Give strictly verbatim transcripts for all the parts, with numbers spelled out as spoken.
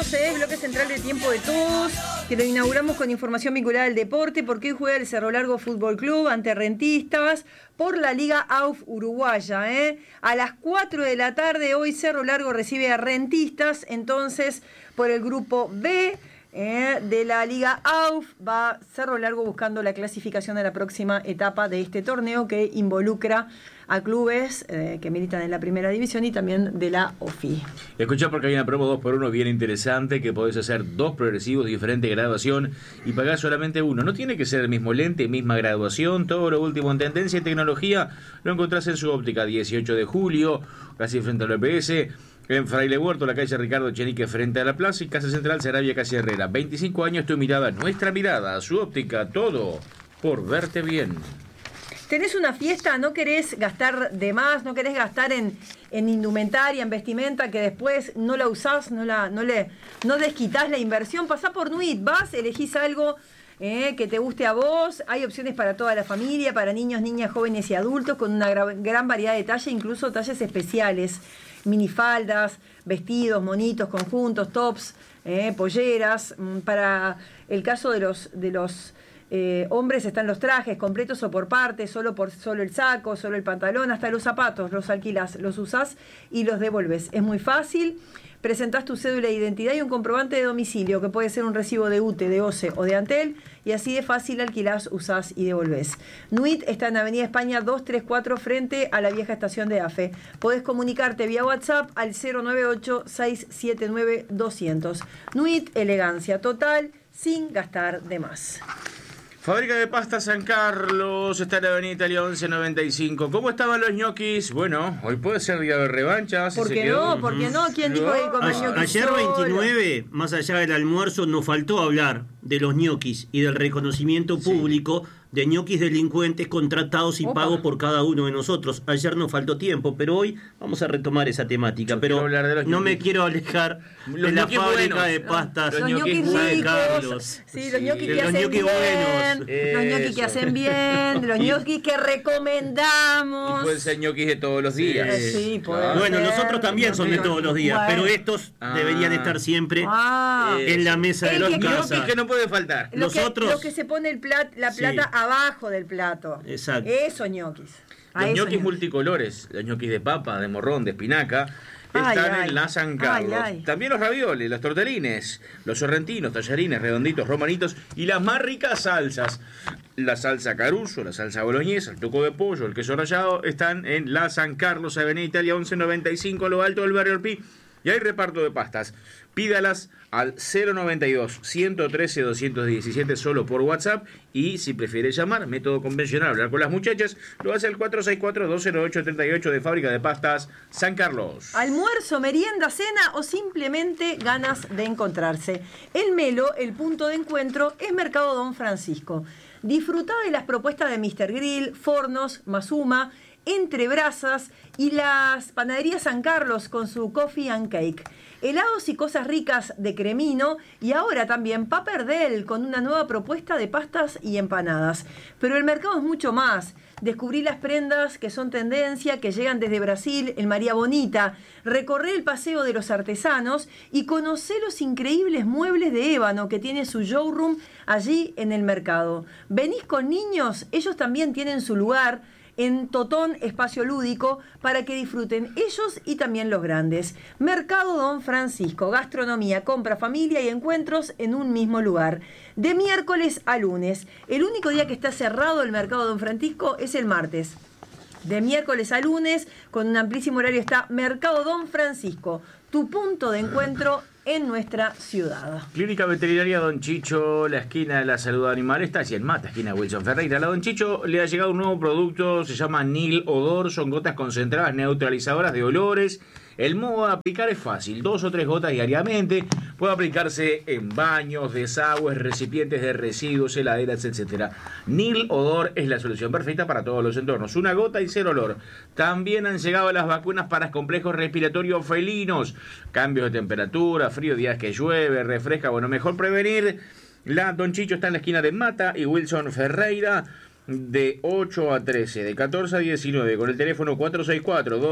Arrancamos, ¿eh? Bloque central de Tiempo de Todos, que lo inauguramos con información vinculada al deporte, porque hoy juega el Cerro Largo Fútbol Club ante Rentistas por la Liga A U F Uruguaya. ¿eh? A las cuatro de la tarde hoy Cerro Largo recibe a Rentistas, entonces por el grupo B eh, de la Liga A U F va Cerro Largo buscando la clasificación a la próxima etapa de este torneo que involucra a clubes eh, que militan en la primera división y también de la O F I. Escuchá, porque hay una promo dos por uno bien interesante, que podés hacer dos progresivos de diferente graduación y pagar solamente uno. No tiene que ser el mismo lente, misma graduación, todo lo último en tendencia y tecnología lo encontrás en su óptica dieciocho de julio, casi frente al E P S, en Fraile Huerto, la calle Ricardo Chenique frente a la plaza, y Casa Central Sarabia, calle Herrera. veinticinco años, tu mirada, nuestra mirada, su óptica, todo por verte bien. Tenés una fiesta, no querés gastar de más, no querés gastar en, en indumentaria, en vestimenta, que después no la usás, no, la, no, le, no desquitás la inversión. Pasá por Nuit, vas, elegís algo eh, que te guste a vos. Hay opciones para toda la familia, para niños, niñas, jóvenes y adultos, con una gra- gran variedad de talles, incluso talles especiales. Minifaldas, vestidos, monitos, conjuntos, tops, eh, polleras. Para el caso de los... De los Eh, hombres están los trajes completos o por partes, solo por solo el saco, solo el pantalón, hasta los zapatos, los alquilás, los usás y los devolvés. Es muy fácil, presentás tu cédula de identidad y un comprobante de domicilio, que puede ser un recibo de U T E, de O C E o de Antel, y así de fácil alquilás, usás y devolvés. Nuit está en Avenida España doscientos treinta y cuatro frente a la vieja estación de AFE. Podés comunicarte vía WhatsApp al cero nueve ocho, seis siete nueve, doscientos. Nuit, elegancia total, sin gastar de más. Fábrica de Pasta San Carlos, está en la avenida Italia once noventa y cinco. ¿Cómo estaban los ñoquis? Bueno, hoy puede ser día de revancha. Si ¿Por qué no? ¿Por qué no? ¿Quién dijo que come ñoquis? Ayer veintinueve, más allá del almuerzo, nos faltó hablar de los ñoquis y del reconocimiento público sí. de ñoquis delincuentes contratados y Opa. pagos por cada uno de nosotros. Ayer nos faltó tiempo, pero hoy vamos a retomar esa temática. Yo pero no me quiero alejar los de la fábrica buenos. de pastas los ñoquis San Carlos. Sí, los ñoquis sí. que hacen bien. Buenos. Los ñoquis que hacen bien, los ñoquis que recomendamos. Y pueden ser ñoquis de todos los días. Sí, sí puede Bueno, ser. los otros también son de todos los días, bueno. pero estos ah. deberían estar siempre ah. en la mesa de los ñoquis que no puede faltar. Los que, otros... lo que se pone el plat, la plata sí. abajo del plato. Exacto. Esos ñoquis. Los ñoquis multicolores, los ñoquis de papa, de morrón, de espinaca, están ay, ay. en la San Carlos. Ay, ay. También los ravioles, los tortelines, los sorrentinos, tallarines, redonditos, romanitos y las más ricas salsas. La salsa caruso, la salsa boloñesa, el tuco de pollo, el queso rallado, están en la San Carlos, Avenida Italia once noventa y cinco, a lo alto del barrio Orpí. Y hay reparto de pastas. Pídalas al cero noventa y dos, ciento trece, doscientos diecisiete solo por WhatsApp, y si prefiere llamar, método convencional, hablar con las muchachas, lo hace al cuatro seis cuatro, dos cero ocho, tres ocho de Fábrica de Pastas San Carlos. Almuerzo, merienda, cena o simplemente ganas de encontrarse. En Melo, el punto de encuentro es Mercado Don Francisco. Disfruta de las propuestas de míster Grill, Fornos, Mazuma, Entre Brasas y las panaderías San Carlos con su coffee and cake. Helados y cosas ricas de Cremino, y ahora también Paperdel con una nueva propuesta de pastas y empanadas. Pero el mercado es mucho más. Descubrí las prendas que son tendencia, que llegan desde Brasil, en María Bonita. Recorré el Paseo de los Artesanos y conocé los increíbles muebles de ébano que tiene su showroom allí en el mercado. ¿Venís con niños? Ellos también tienen su lugar en Totón Espacio Lúdico para que disfruten ellos y también los grandes. Mercado Don Francisco, gastronomía, compra, familia y encuentros en un mismo lugar. De miércoles a lunes. El único día que está cerrado el Mercado Don Francisco es el martes. De miércoles a lunes, con un amplísimo horario, está Mercado Don Francisco, tu punto de encuentro en nuestra ciudad. Clínica Veterinaria Don Chicho, la esquina de la salud animal, está allí en Mata, esquina Wilson Ferreira. A Don Chicho le ha llegado un nuevo producto, se llama Nil Odor, son gotas concentradas neutralizadoras de olores. El modo de aplicar es fácil, dos o tres gotas diariamente. Puede aplicarse en baños, desagües, recipientes de residuos, heladeras, etcétera. Nil Odor es la solución perfecta para todos los entornos. Una gota y cero olor. También han llegado las vacunas para complejos respiratorios felinos. Cambios de temperatura, frío, días que llueve, refresca. Bueno, mejor prevenir. La Don Chicho está en la esquina de Mata y Wilson Ferreira, de ocho a trece, de catorce a diecinueve, con el teléfono cuatro seis cuatro, dos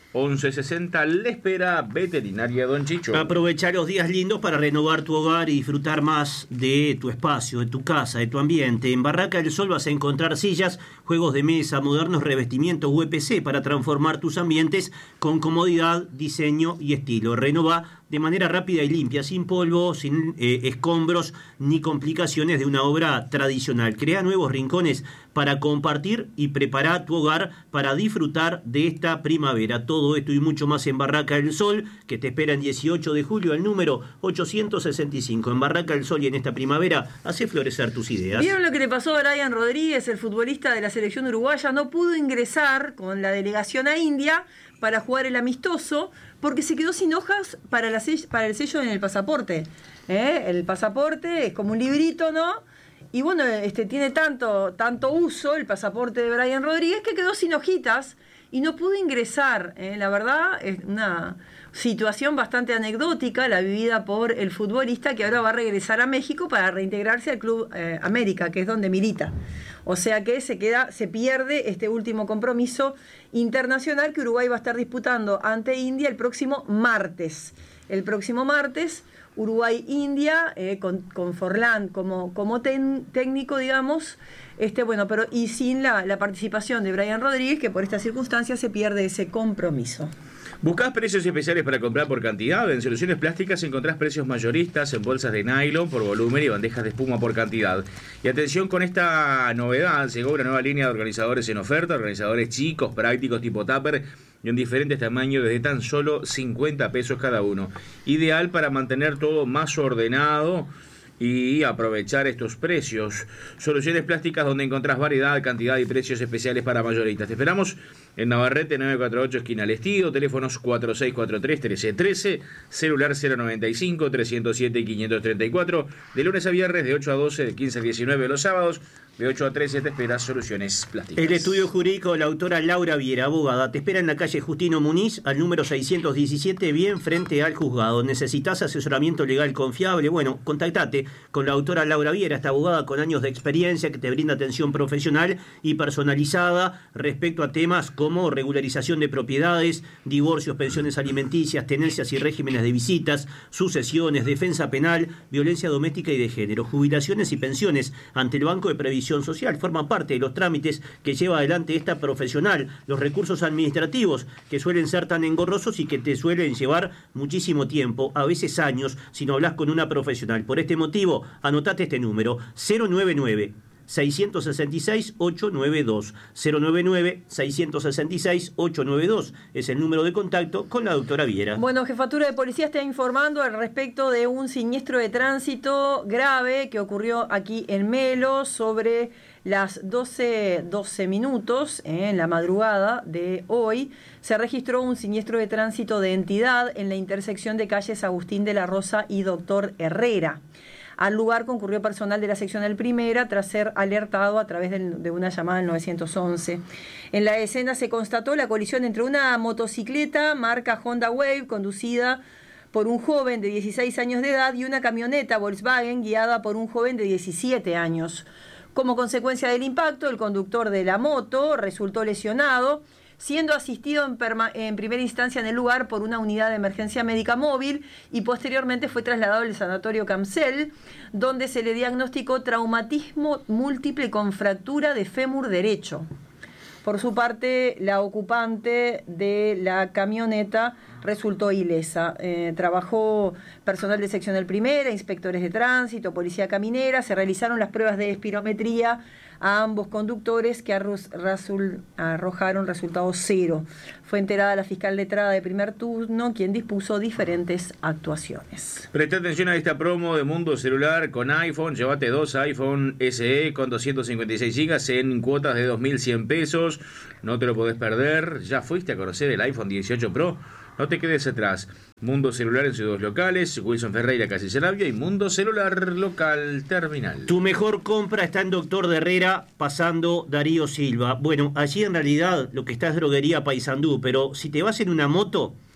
once sesenta. Le espera Veterinaria Don Chicho. Aprovecha los días lindos para renovar tu hogar y disfrutar más de tu espacio, de tu casa, de tu ambiente. En Barraca del Sol vas a encontrar sillas, juegos de mesa, modernos revestimientos U P C para transformar tus ambientes con comodidad, diseño y estilo. Renova de manera rápida y limpia, sin polvo, sin eh, escombros ni complicaciones de una obra tradicional. Crea nuevos rincones para compartir y prepara tu hogar para disfrutar de esta primavera. Todo esto y mucho más en Barraca del Sol, que te espera el dieciocho de julio, al número ochocientos sesenta y cinco. En Barraca del Sol y en esta primavera, hace florecer tus ideas. ¿Vieron lo que le pasó a Brian Rodríguez, el futbolista de la selección uruguaya? No pudo ingresar con la delegación a India para jugar el amistoso porque se quedó sin hojas para, la sell- para el sello en el pasaporte. ¿Eh? El pasaporte es como un librito, ¿no? Y bueno, este tiene tanto, tanto uso el pasaporte de Brian Rodríguez que quedó sin hojitas y no pudo ingresar. ¿eh? La verdad es una situación bastante anecdótica la vivida por el futbolista, que ahora va a regresar a México para reintegrarse al Club eh, América, que es donde milita. O sea que se queda, se pierde este último compromiso internacional que Uruguay va a estar disputando ante India el próximo martes. El próximo martes, Uruguay-India, eh, con, con Forlán como, como ten, técnico, digamos, este, bueno, pero y sin la, la participación de Brian Rodríguez, que por estas circunstancias se pierde ese compromiso. ¿Buscás precios especiales para comprar por cantidad? En Soluciones Plásticas encontrás precios mayoristas en bolsas de nylon por volumen y bandejas de espuma por cantidad. Y atención con esta novedad, llegó una nueva línea de organizadores en oferta, organizadores chicos, prácticos, tipo tupper, y en diferentes tamaños desde tan solo cincuenta pesos cada uno. Ideal para mantener todo más ordenado y aprovechar estos precios. Soluciones Plásticas, donde encontrás variedad, cantidad y precios especiales para mayoristas. Te esperamos en Navarrete nueve cuatro ocho, esquina al Estío, teléfonos cuatro seis cuatro tres, uno tres uno tres, celular cero noventa y cinco, trescientos siete, quinientos treinta y cuatro, de lunes a viernes de ocho a doce, de quince a diecinueve los sábados, de ocho a trece te espera Soluciones Plásticas. El estudio jurídico de la autora Laura Viera, abogada, te espera en la calle Justino Muniz, al número seiscientos diecisiete, bien frente al juzgado. ¿Necesitas asesoramiento legal confiable? Bueno, contactate con la autora Laura Viera, esta abogada con años de experiencia que te brinda atención profesional y personalizada respecto a temas como regularización de propiedades, divorcios, pensiones alimenticias, tenencias y regímenes de visitas, sucesiones, defensa penal, violencia doméstica y de género, jubilaciones y pensiones ante el Banco de Previsión Social. Forma parte de los trámites que lleva adelante esta profesional, los recursos administrativos que suelen ser tan engorrosos y que te suelen llevar muchísimo tiempo, a veces años, si no hablas con una profesional. Por este motivo, anotate este número, cero noventa y nueve, seiscientos sesenta y seis, ochocientos noventa y dos. cero noventa y nueve, seiscientos sesenta y seis, ochocientos noventa y dos es el número de contacto con la doctora Viera. Bueno, Jefatura de Policía está informando al respecto de un siniestro de tránsito grave que ocurrió aquí en Melo sobre las doce, doce minutos, eh, en la madrugada de hoy. Se registró un siniestro de tránsito de entidad en la intersección de calles Agustín de la Rosa y Doctor Herrera. Al lugar concurrió personal de la seccional primera tras ser alertado a través de, de una llamada al nueve once. En la escena se constató la colisión entre una motocicleta marca Honda Wave conducida por un joven de dieciséis años de edad y una camioneta Volkswagen guiada por un joven de diecisiete años. Como consecuencia del impacto, el conductor de la moto resultó lesionado, siendo asistido en, perma- en primera instancia en el lugar por una unidad de emergencia médica móvil y posteriormente fue trasladado al sanatorio Camcel, donde se le diagnosticó traumatismo múltiple con fractura de fémur derecho. Por su parte, la ocupante de la camioneta resultó ilesa. Eh, trabajó personal de seccional primera, inspectores de tránsito, policía caminera. Se realizaron las pruebas de espirometría a ambos conductores que arroz, rasul, arrojaron resultado cero. Fue enterada la fiscal letrada de primer turno, quien dispuso diferentes actuaciones. Presta atención a esta promo de Mundo Celular con iPhone. Llévate dos iPhone S E con doscientos cincuenta y seis gigas en cuotas de dos mil cien pesos. No te lo podés perder. ¿Ya fuiste a conocer el iPhone dieciocho Pro? No te quedes atrás. Mundo Celular en sus dos locales, Wilson Ferreira, Casi Sarabia, y Mundo Celular Local Terminal. Tu mejor compra está en Doctor de Herrera, pasando Darío Silva. Bueno, allí en realidad lo que está es droguería Paysandú, pero si te vas en una moto,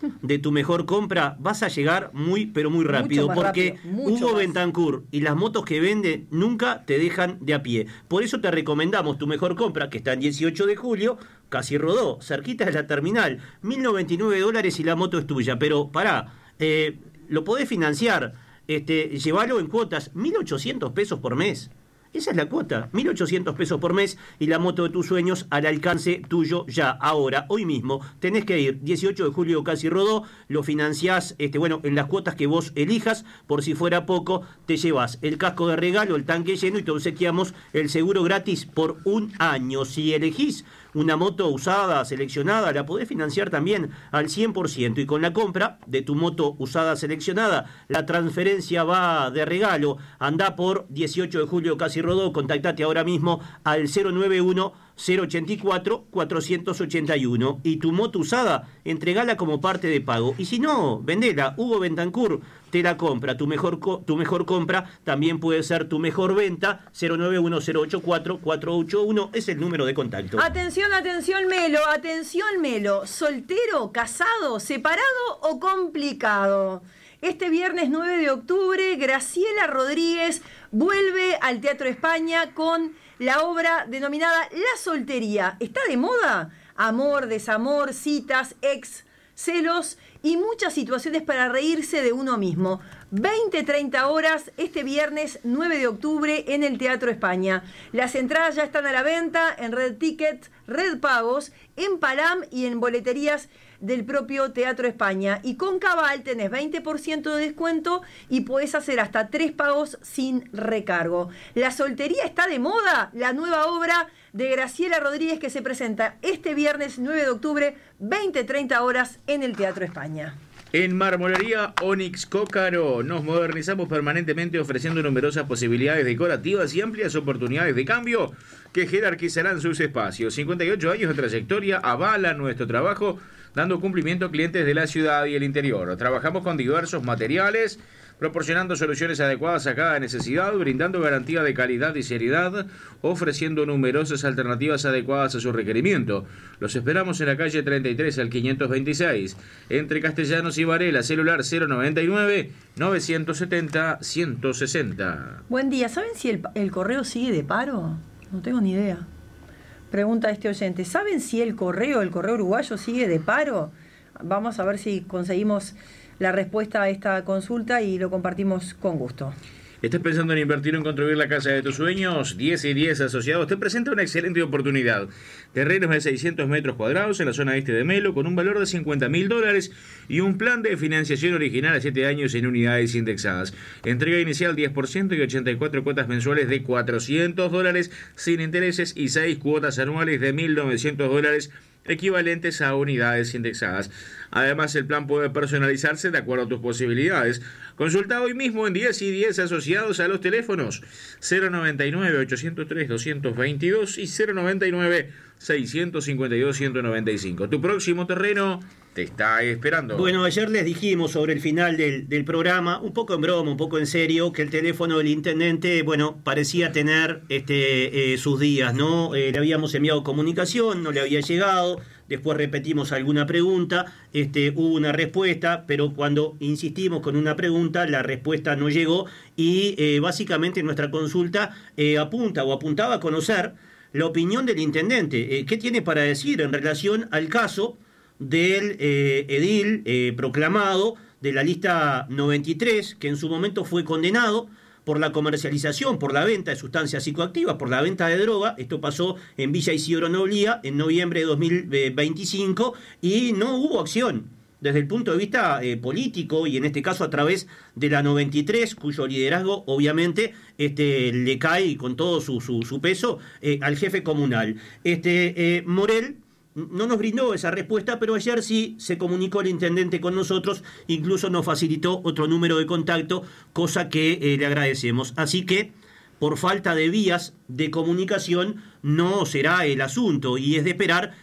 de tu mejor compra, vas a llegar muy, pero muy rápido, porque rápido, Hugo más. Bentancur y las motos que vende nunca te dejan de a pie. Por eso te recomendamos tu mejor compra, que está en dieciocho de julio, casi rodó, cerquita de la terminal, mil noventa y nueve dólares y la moto es tuya. Pero pará, eh, lo podés financiar, este, llevarlo en cuotas, mil ochocientos pesos por mes. Esa es la cuota, mil ochocientos pesos por mes y la moto de tus sueños al alcance tuyo ya, ahora, hoy mismo. Tenés que ir, dieciocho de julio casi rodó, lo financiás, este, bueno, en las cuotas que vos elijas, por si fuera poco, te llevas el casco de regalo, el tanque lleno y te obsequiamos el seguro gratis por un año. Si elegís una moto usada, seleccionada, la podés financiar también al cien por ciento y con la compra de tu moto usada seleccionada, la transferencia va de regalo. Andá por dieciocho de julio casi rodó, contactate ahora mismo al cero nueve uno, cero ochenta y cuatro, cuatrocientos ochenta y uno y tu moto usada, entregala como parte de pago. Y si no, vendela, Hugo Bentancur te la compra. Tu mejor, co- tu mejor compra también puede ser tu mejor venta. Cero nueve uno, cero ocho cuatro, cuatro ocho uno es el número de contacto. Atención, atención, Melo, atención, Melo. ¿Soltero, casado, separado o complicado? Este viernes nueve de octubre, Graciela Rodríguez vuelve al Teatro España con la obra denominada La Soltería. ¿Está de moda? Amor, desamor, citas, ex, celos y muchas situaciones para reírse de uno mismo. veinte treinta horas este viernes nueve de octubre en el Teatro España. Las entradas ya están a la venta en Red Ticket, Red Pagos, en Palam y en boleterías del propio Teatro España. Y con Cabal tenés veinte por ciento de descuento y podés hacer hasta tres pagos sin recargo. La soltería está de moda, la nueva obra de Graciela Rodríguez que se presenta este viernes nueve de octubre, veinte treinta horas en el Teatro España. En Marmolería Onyx Cócaro nos modernizamos permanentemente ofreciendo numerosas posibilidades decorativas y amplias oportunidades de cambio que jerarquizarán sus espacios. cincuenta y ocho años de trayectoria avalan nuestro trabajo dando cumplimiento a clientes de la ciudad y el interior. Trabajamos con diversos materiales, proporcionando soluciones adecuadas a cada necesidad, brindando garantía de calidad y seriedad, ofreciendo numerosas alternativas adecuadas a su requerimiento. Los esperamos en la calle treinta y tres al quinientos veintiséis, entre Castellanos y Varela, celular cero noventa y nueve, novecientos setenta, ciento sesenta. Buen día, ¿saben si el, el correo sigue de paro? No tengo ni idea. Pregunta este oyente, ¿saben si el correo, el correo uruguayo sigue de paro? Vamos a ver si conseguimos la respuesta a esta consulta y lo compartimos con gusto. ¿Estás pensando en invertir o en construir la casa de tus sueños? diez y diez Asociados te presenta una excelente oportunidad. Terrenos de seiscientos metros cuadrados en la zona este de Melo con un valor de cincuenta mil dólares y un plan de financiación original a siete años en unidades indexadas. Entrega inicial diez por ciento y ochenta y cuatro cuotas mensuales de cuatrocientos dólares sin intereses y seis cuotas anuales de mil novecientos dólares equivalentes a unidades indexadas. Además, el plan puede personalizarse de acuerdo a tus posibilidades. Consulta hoy mismo en diez y diez Asociados a los teléfonos cero noventa y nueve, ochocientos tres, doscientos veintidós y cero noventa y nueve, seiscientos cincuenta y dos, ciento noventa y cinco. Tu próximo terreno te está esperando. Bueno, ayer les dijimos sobre el final del, del programa, un poco en broma, un poco en serio, que el teléfono del intendente, bueno, parecía tener este, eh, sus días, ¿no? Eh, le habíamos enviado comunicación, no le había llegado, después repetimos alguna pregunta, este, hubo una respuesta, pero cuando insistimos con una pregunta, la respuesta no llegó y eh, básicamente nuestra consulta eh, apunta o apuntaba a conocer la opinión del intendente. Eh, ¿Qué tiene para decir en relación al caso del eh, edil eh, proclamado de la lista noventa y tres, que en su momento fue condenado por la comercialización, por la venta de sustancias psicoactivas, por la venta de droga? Esto pasó en Villa Isidro Noblía en noviembre de dos mil veinticinco y no hubo acción desde el punto de vista eh, político y en este caso a través de la noventa y tres, cuyo liderazgo obviamente este, le cae con todo su, su, su peso eh, al jefe comunal. Este, eh, Morel no nos brindó esa respuesta, pero ayer sí se comunicó el intendente con nosotros, incluso nos facilitó otro número de contacto, cosa que eh, le agradecemos. Así que, por falta de vías de comunicación, no será el asunto, y es de esperar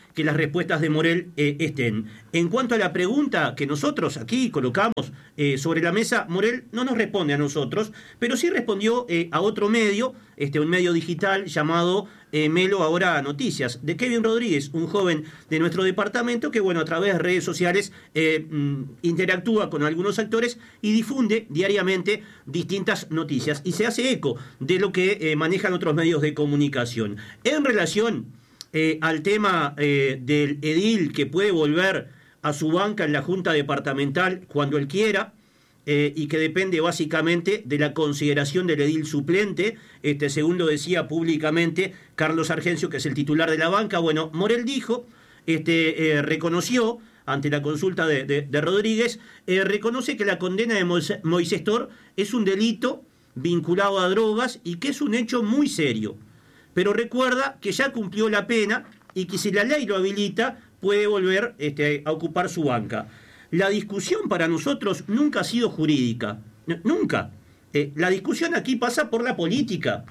que las respuestas de Morel eh, estén. En cuanto a la pregunta que nosotros aquí colocamos eh, sobre la mesa, Morel no nos responde a nosotros, pero sí respondió eh, a otro medio, este, un medio digital llamado eh, Melo Ahora Noticias, de Kevin Rodríguez, un joven de nuestro departamento que, bueno, a través de redes sociales eh, interactúa con algunos actores y difunde diariamente distintas noticias y se hace eco de lo que eh, manejan otros medios de comunicación. En relación eh, al tema eh, del edil que puede volver a su banca en la Junta Departamental cuando él quiera, eh, y que depende básicamente de la consideración del edil suplente, este, según lo decía públicamente Carlos Argencio, que es el titular de la banca. Bueno, Morel dijo, este, eh, reconoció, ante la consulta de, de, de Rodríguez, eh, reconoce que la condena de Moisés, Moisés Tor es un delito vinculado a drogas y que es un hecho muy serio. Pero recuerda que ya cumplió la pena y que si la ley lo habilita, puede volver este, a ocupar su banca. La discusión para nosotros nunca ha sido jurídica, N- nunca. Eh, la discusión aquí pasa por la política,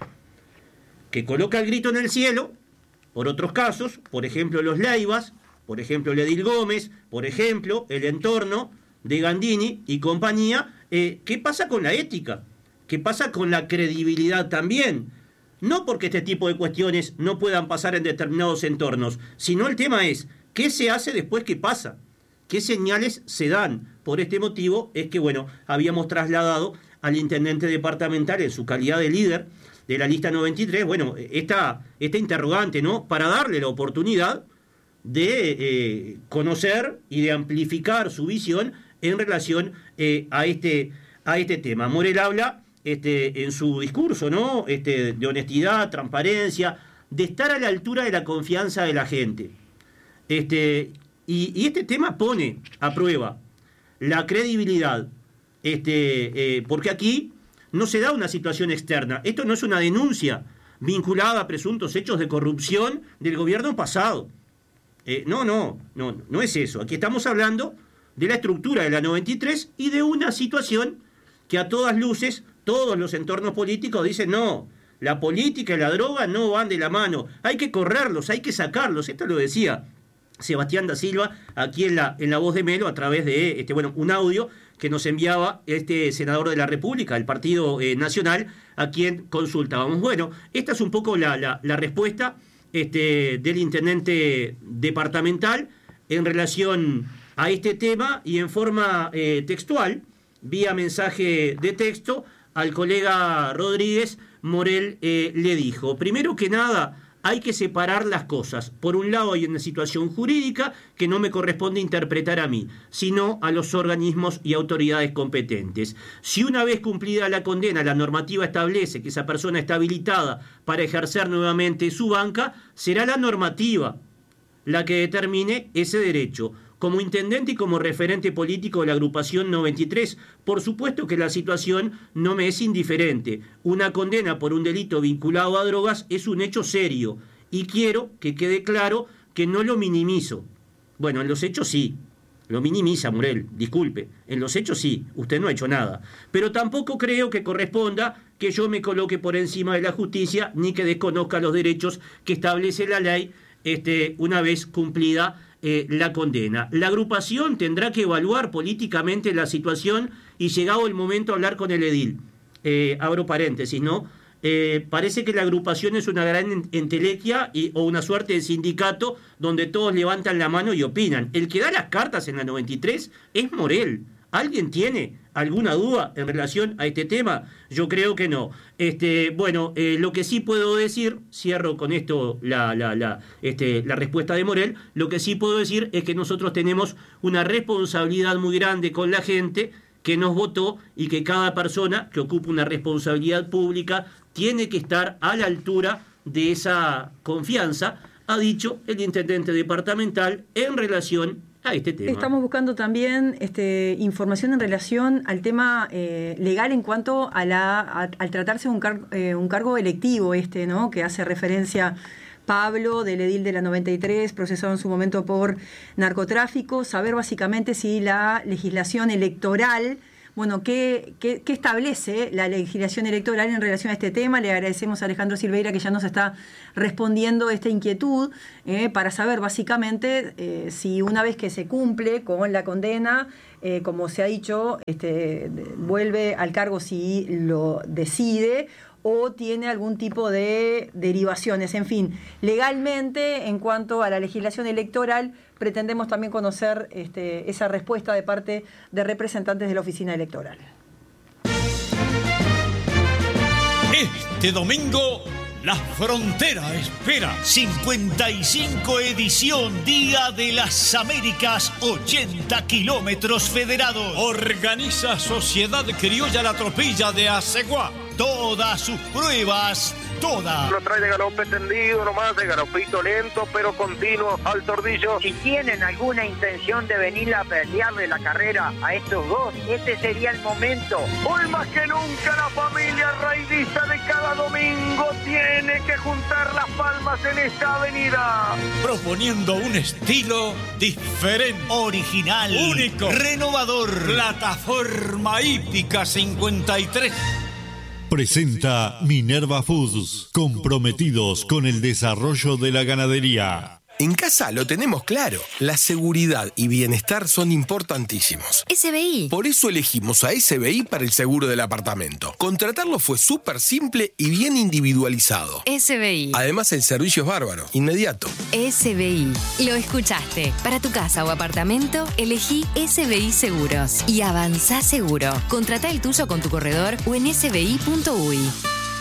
que coloca el grito en el cielo, por otros casos, por ejemplo los Leivas, por ejemplo el Edil Gómez, por ejemplo el entorno de Gandini y compañía. Eh, ¿Qué pasa con la ética? ¿Qué pasa con la credibilidad también? No porque este tipo de cuestiones no puedan pasar en determinados entornos, sino el tema es, ¿qué se hace después que pasa? ¿Qué señales se dan? Por este motivo es que, bueno, habíamos trasladado al intendente departamental en su calidad de líder de la lista noventa y tres, bueno, esta, esta interrogante, ¿no? Para darle la oportunidad de eh, conocer y de amplificar su visión en relación eh, a, este, a este tema. Morel habla este, en su discurso, ¿no? Este, de honestidad, transparencia, de estar a la altura de la confianza de la gente. Este, y, y este tema pone a prueba la credibilidad, este, eh, porque aquí no se da una situación externa. Esto no es una denuncia vinculada a presuntos hechos de corrupción del gobierno pasado. Eh, no, no, no, no es eso. Aquí estamos hablando de la estructura de la noventa y tres y de una situación que a todas luces, todos los entornos políticos dicen no, la política y la droga no van de la mano, hay que correrlos, hay que sacarlos. Esto lo decía Sebastián da Silva aquí en la, en la voz de Melo a través de este, bueno, un audio que nos enviaba este senador de la República, del Partido eh, Nacional, a quien consultábamos. Bueno, esta es un poco la, la, la respuesta este, del intendente departamental en relación a este tema y en forma eh, textual, vía mensaje de texto, al colega Rodríguez, Morel eh, le dijo, primero que nada, hay que separar las cosas. Por un lado hay una situación jurídica que no me corresponde interpretar a mí, sino a los organismos y autoridades competentes. Si una vez cumplida la condena, la normativa establece que esa persona está habilitada para ejercer nuevamente su banca, será la normativa la que determine ese derecho. Como intendente y como referente político de la agrupación noventa y tres, por supuesto que la situación no me es indiferente. Una condena por un delito vinculado a drogas es un hecho serio y quiero que quede claro que no lo minimizo. Bueno, en los hechos sí, lo minimiza Morel, disculpe, en los hechos sí, usted no ha hecho nada. Pero tampoco creo que corresponda que yo me coloque por encima de la justicia ni que desconozca los derechos que establece la ley este, una vez cumplida Eh, la condena. La agrupación tendrá que evaluar políticamente la situación y llegado el momento hablar con el edil. Eh, abro paréntesis, ¿no? Eh, parece que la agrupación es una gran entelequia y, o una suerte de sindicato donde todos levantan la mano y opinan. El que da las cartas en la noventa y tres es Morel. ¿Alguien tiene alguna duda en relación a este tema? Yo creo que no. Este, bueno, eh, lo que sí puedo decir, cierro con esto la, la, la, este, la respuesta de Morel, lo que sí puedo decir es que nosotros tenemos una responsabilidad muy grande con la gente que nos votó y que cada persona que ocupa una responsabilidad pública tiene que estar a la altura de esa confianza, ha dicho el intendente departamental en relación a este tema. Estamos buscando también este, información en relación al tema eh, legal en cuanto a la a, al tratarse de un, car, eh, un cargo electivo este, ¿no? Que hace referencia Pablo, del edil de la noventa y tres, procesado en su momento por narcotráfico, saber básicamente si la legislación electoral bueno, qué, qué, qué establece la legislación electoral en relación a este tema. Le agradecemos a Alejandro Silveira que ya nos está respondiendo esta inquietud eh, para saber básicamente eh, si una vez que se cumple con la condena, eh, como se ha dicho, este, vuelve al cargo si lo decide o tiene algún tipo de derivaciones. En fin, legalmente, en cuanto a la legislación electoral, pretendemos también conocer este, esa respuesta de parte de representantes de la oficina electoral. Este domingo, La Frontera espera cincuenta y cinco edición Día de las Américas, ochenta kilómetros federados. Organiza Sociedad Criolla La Tropilla de Aceguá. Todas sus pruebas, todas. Lo trae de galope tendido nomás, de galopito lento pero continuo al tordillo. Si tienen alguna intención de venir a pelearle la carrera a estos dos, este sería el momento. Hoy más que nunca la familia raidista de cada domingo tiene que juntar las palmas en esta avenida. Proponiendo un estilo diferente, original, único, renovador. Plataforma hípica cincuenta y tres. Presenta Minerva Foods, comprometidos con el desarrollo de la ganadería. En casa lo tenemos claro, la seguridad y bienestar son importantísimos. S B I. Por eso elegimos a S B I para el seguro del apartamento. Contratarlo fue súper simple y bien individualizado. S B I. Además el servicio es bárbaro, inmediato. S B I. Lo escuchaste. Para tu casa o apartamento, elegí S B I Seguros y avanzá seguro. Contratá el tuyo con tu corredor o en s b i punto u y.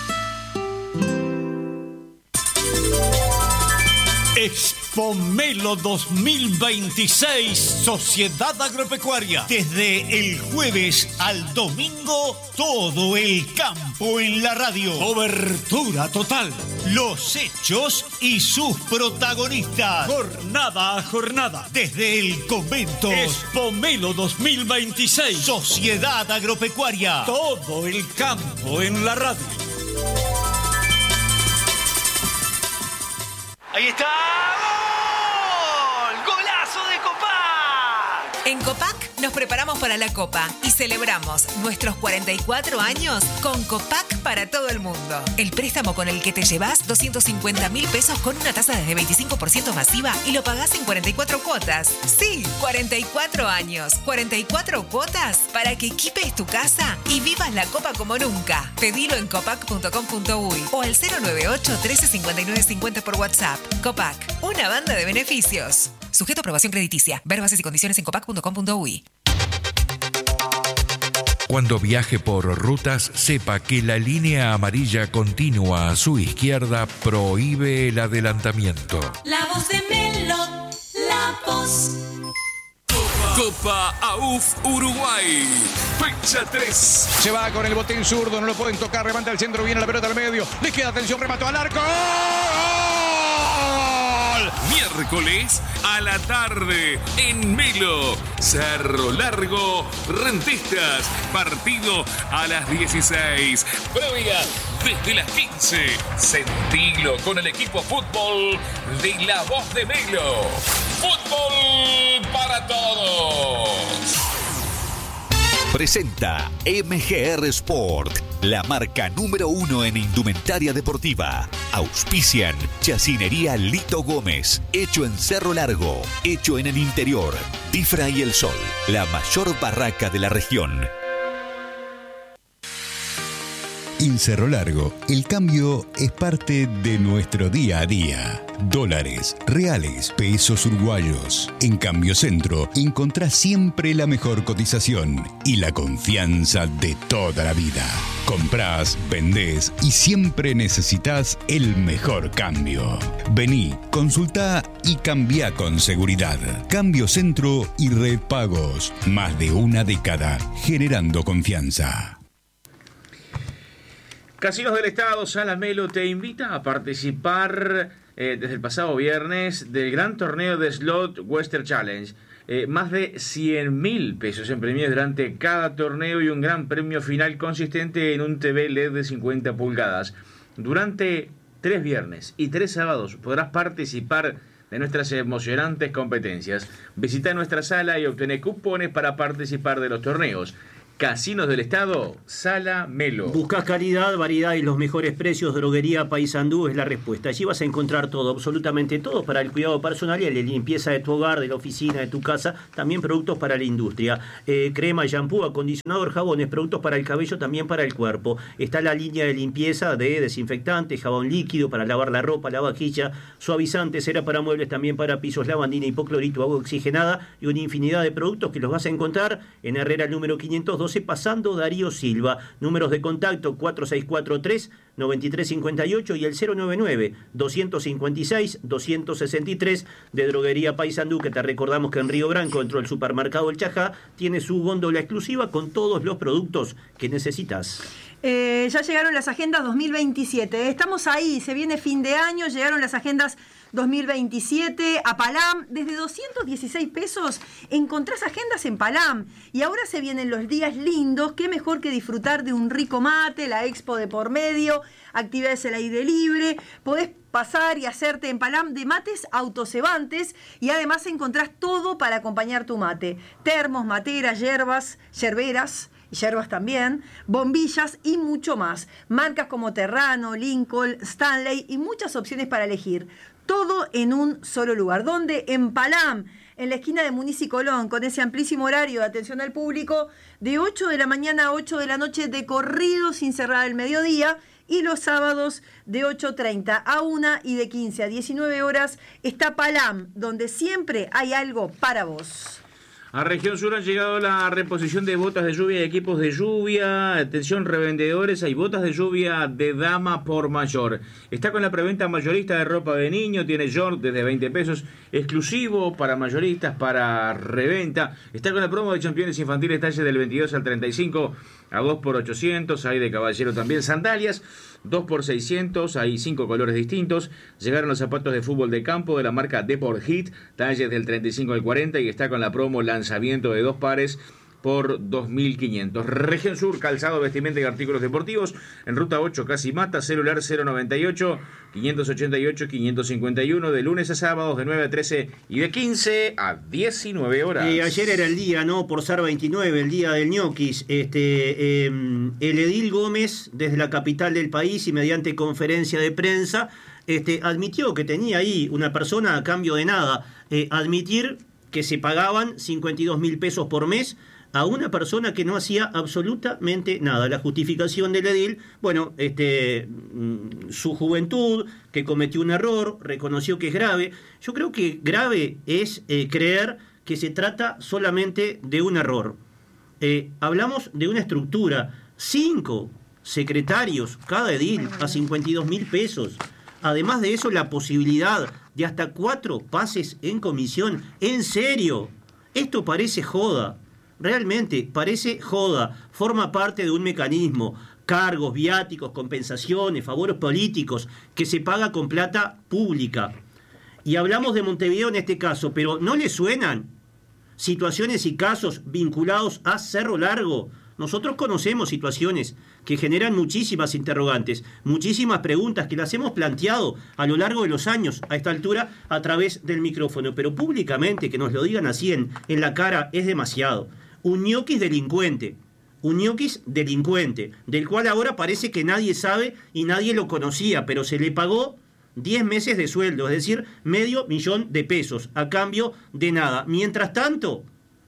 Expomelo dos mil veintiséis, Sociedad Agropecuaria. Desde el jueves al domingo, todo el campo en la radio. Cobertura total. Los hechos y sus protagonistas. Jornada a jornada. Desde el convento. Expomelo dos mil veintiséis, Sociedad Agropecuaria. Todo el campo en la radio. ¡Ahí está! ¡Gol! ¡Golazo de Copac! En Copac nos preparamos para la Copa y celebramos nuestros cuarenta y cuatro años con Copac para todo el mundo. El préstamo con el que te llevas doscientos cincuenta mil pesos con una tasa de veinticinco por ciento masiva y lo pagás en cuarenta y cuatro cuotas. Sí, cuarenta y cuatro años, cuarenta y cuatro cuotas para que equipes tu casa y vivas la Copa como nunca. Pedilo en copac punto com punto u y o al cero nueve ocho, trece, cincuenta y nueve, cincuenta por WhatsApp. Copac, una banda de beneficios. Sujeto a aprobación crediticia. Ver bases y condiciones en copac punto com punto u y. Cuando viaje por rutas, sepa que la línea amarilla continua a su izquierda prohíbe el adelantamiento. La voz de Melo, la voz. Copa A U F Uruguay, fecha tres. Se va con el botín zurdo, no lo pueden tocar, levanta el centro, viene la pelota al medio, le queda atención, remató al arco. ¡Gol! Miércoles a la tarde en Melo, Cerro Largo, Rentistas, partido a las dieciséis. Previa desde las quince. Sentilo con el equipo fútbol de La Voz de Melo. Fútbol para todos. Presenta M G R Sport, la marca número uno en indumentaria deportiva. Auspician Chacinería Lito Gómez, hecho en Cerro Largo, hecho en el interior. Tifra y El Sol, la mayor barraca de la región. En Cerro Largo, el cambio es parte de nuestro día a día. Dólares, reales, pesos uruguayos. En Cambio Centro, encontrás siempre la mejor cotización y la confianza de toda la vida. Comprás, vendés y siempre necesitas el mejor cambio. Vení, consultá y cambiá con seguridad. Cambio Centro y Red Pagos. Más de una década generando confianza. Casinos del Estado, Sala Melo te invita a participar eh, desde el pasado viernes del gran torneo de Slot Western Challenge. Eh, más de cien mil pesos en premios durante cada torneo y un gran premio final consistente en un T V L E D de cincuenta pulgadas. Durante tres viernes y tres sábados podrás participar de nuestras emocionantes competencias. Visita nuestra sala y obtener cupones para participar de los torneos. Casinos del Estado, Sala Melo. Buscás calidad, variedad y los mejores precios. Droguería Paysandú es la respuesta. Allí vas a encontrar todo, absolutamente todo, para el cuidado personal y la limpieza de tu hogar, de la oficina, de tu casa. También productos para la industria. Eh, crema, shampoo, acondicionador, jabones, productos para el cabello, también para el cuerpo. Está la línea de limpieza de desinfectante, jabón líquido para lavar la ropa, la vajilla, suavizante, cera para muebles, también para pisos, lavandina, hipoclorito, agua oxigenada y una infinidad de productos que los vas a encontrar en Herrera número quinientos doce, pasando Darío Silva. Números de contacto cuatro seis cuatro tres, nueve tres cinco ocho y el cero nueve nueve, dos cinco seis, dos seis tres de Droguería Paysandú, que te recordamos que en Río Branco, dentro del supermercado El Chajá, tiene su góndola exclusiva con todos los productos que necesitas. Eh, ya llegaron las agendas dos mil veintisiete. Estamos ahí, se viene fin de año, llegaron las agendas dos mil veintisiete a Palam. Desde doscientos dieciséis pesos encontrás agendas en Palam. Y ahora se vienen los días lindos. Qué mejor que disfrutar de un rico mate, la expo de por medio, actividades al aire libre. Podés pasar y hacerte en Palam de mates autocebantes y además encontrás todo para acompañar tu mate. Termos, materas, hierbas, yerberas, yerbas también, bombillas y mucho más. Marcas como Terrano, Lincoln, Stanley y muchas opciones para elegir. Todo en un solo lugar. ¿Dónde? En Palam, en la esquina de Muniz y Colón, con ese amplísimo horario de atención al público, de ocho de la mañana a ocho de la noche de corrido sin cerrar el mediodía, y los sábados de ocho treinta a una y de quince a diecinueve horas está Palam, donde siempre hay algo para vos. A Región Sur ha llegado la reposición de botas de lluvia y equipos de lluvia. Atención revendedores, hay botas de lluvia de dama por mayor. Está con la preventa mayorista de ropa de niño, tiene short desde veinte pesos, exclusivo para mayoristas, para reventa. Está con la promo de championes infantiles, talle del veintidós al treinta y cinco a dos por ochocientos, hay de caballero también. Sandalias, dos por seiscientos, hay cinco colores distintos. Llegaron los zapatos de fútbol de campo de la marca Deport Hit, talles del treinta y cinco al cuarenta, y está con la promo lanzamiento de dos pares por dos mil quinientos. Región Sur, calzado, vestimenta y artículos deportivos, en ruta ocho, casi Mata, celular cero noventa y ocho, quinientos ochenta y ocho, quinientos cincuenta y uno, de lunes a sábados de nueve a trece y de quince a diecinueve horas. Eh, ayer era el día, ¿no? Por ser veintinueve, el día del ñoquis. Este, eh, el edil Gómez, desde la capital del país y mediante conferencia de prensa, este, admitió que tenía ahí una persona a cambio de nada. Eh, admitir que se pagaban cincuenta y dos mil pesos por mes a una persona que no hacía absolutamente nada. La justificación del edil, bueno, este, su juventud, que cometió un error, reconoció que es grave. Yo creo que grave es eh, creer que se trata solamente de un error. Eh, hablamos de una estructura, cinco secretarios, cada edil, a cincuenta y dos mil pesos. Además de eso, la posibilidad de hasta cuatro pases en comisión. ¿En serio? Esto parece joda. Realmente parece joda, forma parte de un mecanismo, cargos, viáticos, compensaciones, favores políticos, que se paga con plata pública. Y hablamos de Montevideo en este caso, pero ¿no le suenan situaciones y casos vinculados a Cerro Largo? Nosotros conocemos situaciones que generan muchísimas interrogantes, muchísimas preguntas que las hemos planteado a lo largo de los años, a esta altura, a través del micrófono. Pero públicamente que nos lo digan así en, en la cara es demasiado. Un ñoquis delincuente, un ñoquis delincuente, del cual ahora parece que nadie sabe y nadie lo conocía, pero se le pagó diez meses de sueldo, es decir, medio millón de pesos, a cambio de nada. Mientras tanto,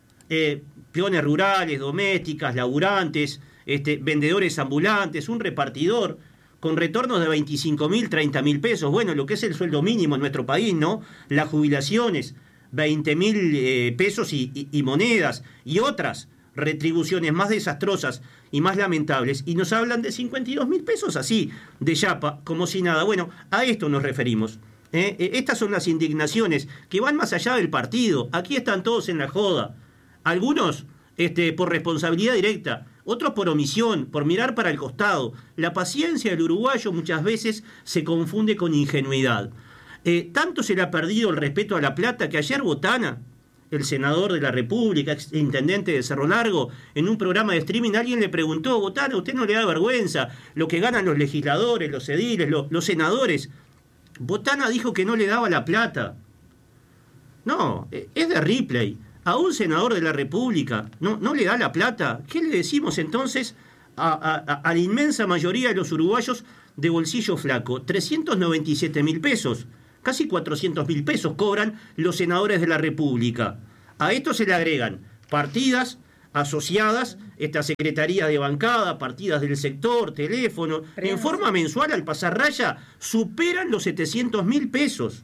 eh, peones rurales, domésticas, laburantes, este, vendedores ambulantes, un repartidor, con retornos de veinticinco mil, treinta mil pesos, bueno, lo que es el sueldo mínimo en nuestro país, ¿no? Las jubilaciones, veinte mil eh, pesos y, y, y monedas, y otras retribuciones más desastrosas y más lamentables, y nos hablan de cincuenta y dos mil pesos así, de chapa, como si nada. Bueno, a esto nos referimos. ¿eh? Estas son las indignaciones que van más allá del partido. Aquí están todos en la joda. Algunos este, por responsabilidad directa, otros por omisión, por mirar para el costado. La paciencia del uruguayo muchas veces se confunde con ingenuidad. Eh, tanto se le ha perdido el respeto a la plata que ayer Botana, el senador de la República, ex intendente de Cerro Largo, en un programa de streaming alguien le preguntó: Botana, ¿usted no le da vergüenza lo que ganan los legisladores, los ediles, los, los senadores? Botana dijo que no le daba la plata. No, es de Ripley. a un senador de la República no, no le da la plata. ¿Qué le decimos entonces a, a, a la inmensa mayoría de los uruguayos de bolsillo flaco? trescientos noventa y siete mil pesos, casi cuatrocientos mil pesos cobran los senadores de la República. A esto se le agregan partidas asociadas, esta secretaría de bancada, partidas del sector, teléfono, en forma mensual al pasar raya, superan los setecientos mil pesos.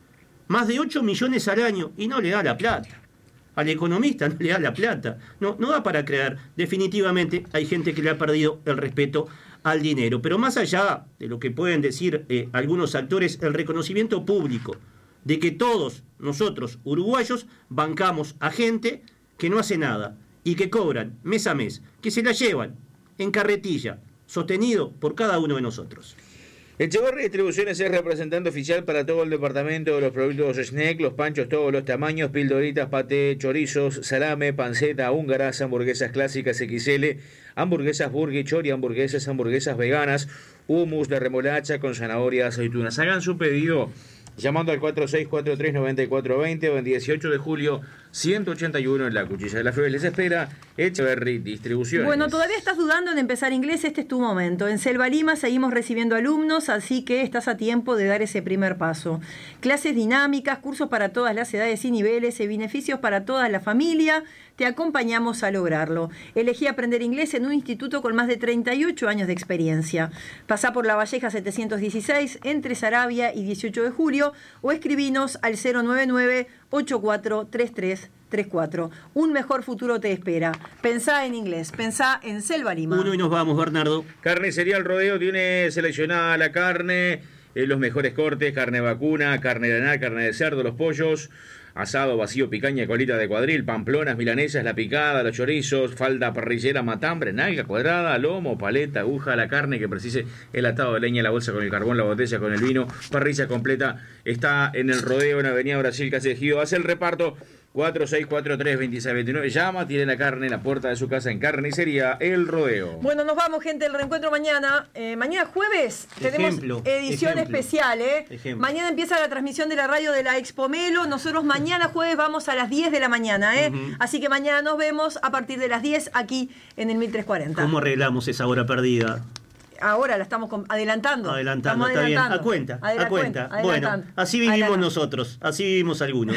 Más de ocho millones al año, y no le da la plata. Al economista no le da la plata. No, no da para creer. Definitivamente hay gente que le ha perdido el respeto al dinero. Pero más allá de lo que pueden decir eh, algunos actores, el reconocimiento público de que todos nosotros, uruguayos, bancamos a gente que no hace nada y que cobran mes a mes, que se la llevan en carretilla, sostenido por cada uno de nosotros. Echeverri Distribuciones es representante oficial para todo el departamento de los productos Snack, los panchos todos los tamaños, pildoritas, paté, chorizos, salame, panceta, húngaras, hamburguesas clásicas equis ele, hamburguesas burger, chori, hamburguesas, hamburguesas veganas, hummus de remolacha con zanahoria, aceitunas. Hagan su pedido llamando al cuatro seis cuatro tres, nueve cuatro dos cero o en dieciocho de julio ciento ochenta y uno en la Cuchilla de la Flores. Les espera Echeverri Distribuciones. Bueno, todavía estás dudando en empezar inglés, este es tu momento. En Selva Lima seguimos recibiendo alumnos, así que estás a tiempo de dar ese primer paso. Clases dinámicas, cursos para todas las edades y niveles, y beneficios para toda la familia. Te acompañamos a lograrlo. Elegí aprender inglés en un instituto con más de treinta y ocho años de experiencia. Pasá por La Valleja setecientos dieciséis, entre Saravia y dieciocho de julio, o escribinos al cero nueve nueve, ocho cuatro tres tres tres cuatro. Un mejor futuro te espera. Pensá en inglés, pensá en Selva Lima. Uno y nos vamos, Bernardo. Carnicería El Rodeo tiene seleccionada la carne, eh, los mejores cortes, carne vacuna, carne de lanar, carne de cerdo, los pollos, asado, vacío, picaña, colita de cuadril, pamplonas, milanesas, la picada, los chorizos, falda parrillera, matambre, nalga cuadrada, lomo, paleta, aguja, la carne que precise, el atado de leña, la bolsa con el carbón, la botella con el vino, parrilla completa. Está en El Rodeo, en Avenida Brasil, Calle de Gido. Hace el reparto cuatro seis cuatro tres, dos seis dos nueve. Llama, tiene la carne en la puerta de su casa en Carnicería El Rodeo. Bueno, nos vamos, gente. El reencuentro mañana. Eh, mañana jueves tenemos Ejemplo, edición ejemplo, especial. ¿eh? ejemplo. Mañana empieza la transmisión de la radio de la Expo Melo. Nosotros mañana jueves vamos a las diez de la mañana. ¿eh? Uh-huh. Así que mañana nos vemos a partir de las diez aquí en el mil trescientos cuarenta. ¿Cómo arreglamos esa hora perdida? Ahora la estamos adelantando. Adelantando, está adelantando. bien. A cuenta, Adela a cuenta. cuenta Bueno, así vivimos nosotros, así vivimos algunos.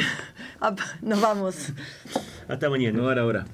Nos vamos. Hasta mañana. No, ahora.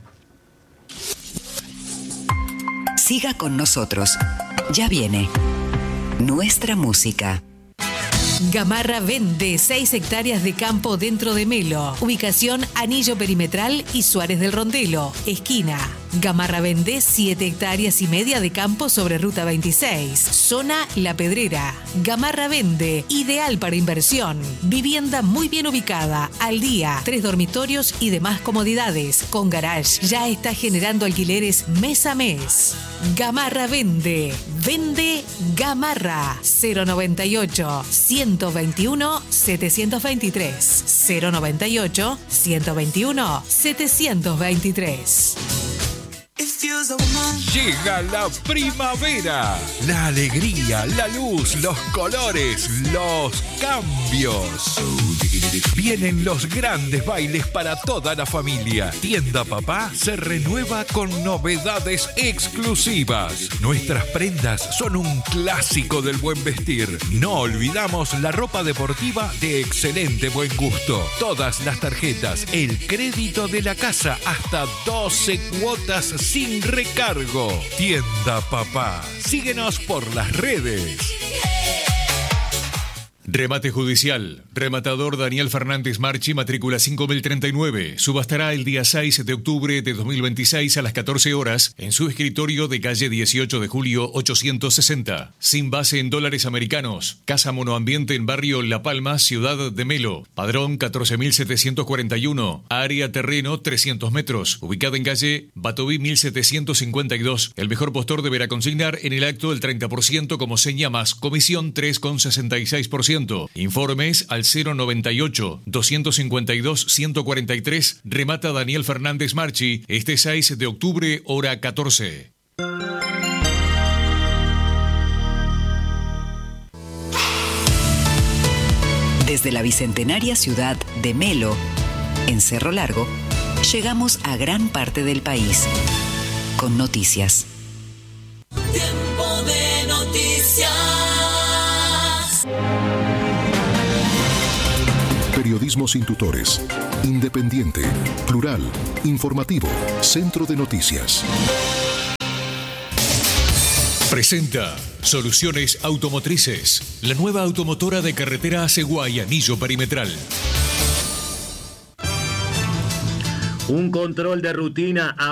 Siga con nosotros. Ya viene nuestra música. Gamarra vende seis hectáreas de campo dentro de Melo. Ubicación Anillo Perimetral y Suárez del Rondelo, esquina. Gamarra vende siete hectáreas y media de campo sobre Ruta veintiséis, zona La Pedrera. Gamarra vende, ideal para inversión. Vivienda muy bien ubicada, al día, tres dormitorios y demás comodidades, con garage. Ya está generando alquileres mes a mes. Gamarra vende. Vende Gamarra. cero noventa y ocho, ciento veintiuno, setecientos veintitrés. cero noventa y ocho, ciento veintiuno, setecientos veintitrés. Llega la primavera, la alegría, la luz, los colores, los cambios. Vienen los grandes bailes para toda la familia. Tienda Papá se renueva con novedades exclusivas. Nuestras prendas son un clásico del buen vestir. No olvidamos la ropa deportiva de excelente buen gusto. Todas las tarjetas, el crédito de la casa, hasta doce cuotas sin recargo. Tienda Papá. Síguenos por las redes. Remate judicial. Rematador Daniel Fernández Marchi, matrícula cinco mil treinta y nueve. Subastará el día seis de octubre de dos mil veintiséis a las catorce horas en su escritorio de calle dieciocho de julio ochocientos sesenta. Sin base en dólares americanos. Casa monoambiente en barrio La Palma, ciudad de Melo. Padrón catorce mil setecientos cuarenta y uno. Área terreno trescientos metros. Ubicada en calle Batoví mil setecientos cincuenta y dos. El mejor postor deberá consignar en el acto el treinta por ciento como seña más comisión tres coma sesenta y seis por ciento. Informes al cero noventa y ocho, doscientos cincuenta y dos, ciento cuarenta y tres. Remata Daniel Fernández Marchi este seis de octubre, hora catorce. Desde la bicentenaria ciudad de Melo, en Cerro Largo, llegamos a gran parte del país. Con noticias. Tiempo de noticias. Periodismo sin tutores. Independiente, plural, informativo, centro de noticias. Presenta Soluciones Automotrices, la nueva automotora de carretera Aceguay Anillo Perimetral. Un control de rutina